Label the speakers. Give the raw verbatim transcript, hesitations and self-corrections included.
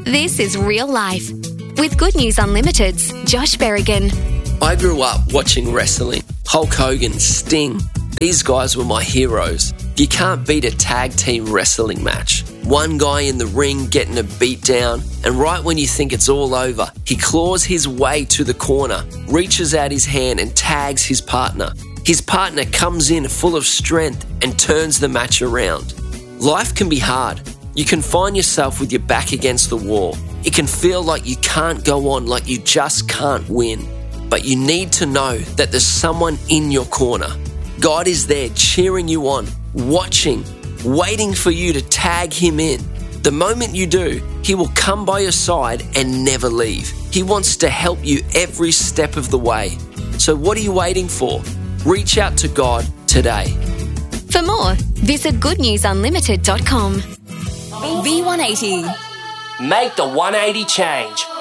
Speaker 1: This is real life. With Good News Unlimited's Josh Berrigan.
Speaker 2: I grew up watching wrestling. Hulk Hogan, Sting. These guys were my heroes. You can't beat a tag team wrestling match. One guy in the ring getting a beat down, and right when you think it's all over, he claws his way to the corner, reaches out his hand and tags his partner. His partner comes in full of strength and turns the match around. Life can be hard. You can find yourself with your back against the wall. It can feel like you can't go on, like you just can't win. But you need to know that there's someone in your corner. God is there cheering you on, watching, waiting for you to tag him in. The moment you do, he will come by your side and never leave. He wants to help you every step of the way. So what are you waiting for? Reach out to God today.
Speaker 1: For more, visit good news unlimited dot com.
Speaker 3: V one eighty.
Speaker 4: Make the one eighty change.